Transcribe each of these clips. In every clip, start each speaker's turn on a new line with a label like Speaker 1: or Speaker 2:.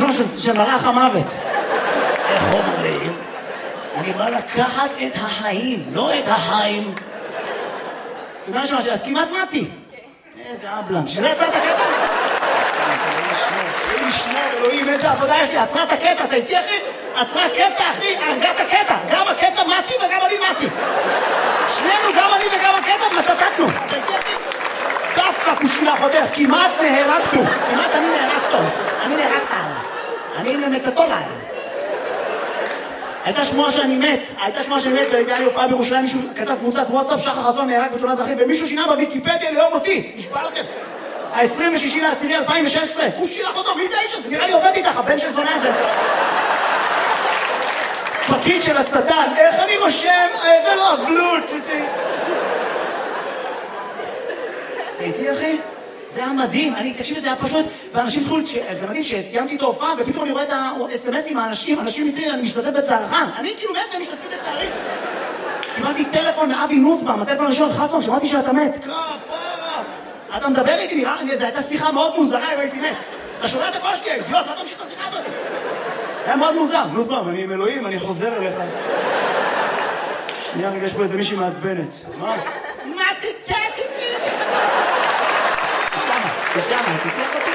Speaker 1: סרטון של מלאך המוות. איך אומרים? אני בא לקחת את החיים, לא את החיים. אתה יודע משהו, אז כמעט מתי. איזה אבלם. שזה עצרת הקטע? אלוהים, איזה עבודה יש לי. עצרה את הקטע, אתה איתי אחי? עצרה קטע אחי, הרגה את הקטע. גם הקטע מתי וגם אני מתי. שנינו, גם אני וגם הקטע, מצטטנו. אתה איתי אחי? דווקא כושילה חודך, כמעט נהרגתו. כמעט אני נהרגתוס. אני נהרגת עליו. אני נמתתו עליו. הייתה שמועה שאני מת, והייתה לי הופעה בירושלים, מישהו כתב קבוצת וואטסאפ, שחר חסון נהרג בתאונת דרכים, ומישהו שינה בוויקיפדיה לאהוב אותי, נשבע לכם. ה-26/10/2016, כושי לך אותו, מי זה האיש הזה? נראה לי עובד איתך, הבן של זונה הזה. פקיד של השטן, איך אני רושם? ולא אבלות. הייתי אחי? זה היה מדהים, תקשיב, זה היה פשוט, ואנשים התחילו, זה מדהים שסיימתי את ההופעה, ופתאום אני רואה את ה-SMSים מהאנשים, אנשים מתחילים, אני משתתף בצערך, אני כאילו מת והם משתתפים בצערי. קיבלתי טלפון מאבי נוסבאום, הטלפון הראשון חסון, שמעתי שאתה מת. כפרה, אתה מדבר איתי, נראה, זו הייתה שיחה מאוד מוזרה אם הייתי מת. אתה שומע את הקול שלי, אידיוט, מה אתה ממשיך את השיחה הזאת? זה היה מאוד מוזר, נוסבאום, אני עם אלוהים, אני חוזר אליך. שנייה רגע, יש פה איזה מישהי מעצבנת. מה? מה תתתי? ושמה, תתלך אותי.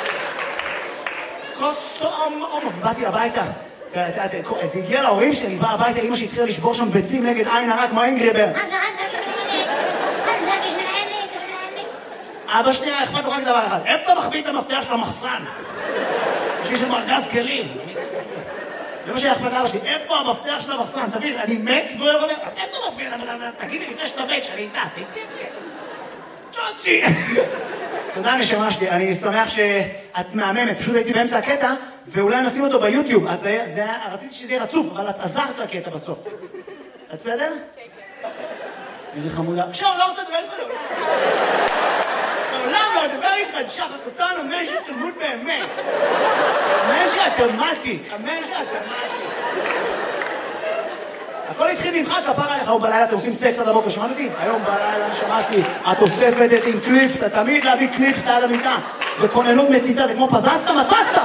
Speaker 1: כוסום, באתי הביתה. זה הגיע להורים שלי, בא הביתה, אמא שהתחילה לשבור שם ביצים נגד עין הרע כמו אינגריבר. אבא שלי היה אכפת לו רק דבר אחד, איפה אתה מחביא את המפתח של המחסן? יש לי שם ארגז כלים. זה מה שהיה אכפת לאבא שלי, איפה המפתח של המחסן? תבין, אני מת ולא יודע, איפה אתה מחביא? תגיד לי לפני שאתה מת, שאני איתה, תהייתי. תוצ'י. תודה נשמה שלי, אני שמח שאת מהממת, פשוט הייתי באמצע הקטע, ואולי נשים אותו ביוטיוב, אז רציתי שזה יהיה רצוף, אבל את עזרת לקטע בסוף. את בסדר? איזה חמודה. עכשיו, לא רוצה לדבר איתך לעולם. לעולם לא לדבר איתך, שחר חסון, אמן שתלמוד באמת. אמן שאתה מתי, אמן שאתה מתי. הכל התחיל ממך, כפר עליך, היום בלילה אתם עושים סקס עד הבוקר, שמעת אותי? היום בלילה נשמעתי, את אוספת את עם קליפס, אתה תמיד להביא קליפס ליד המיטה. זה כוננות מציצה, זה כמו פזצת, מצצת!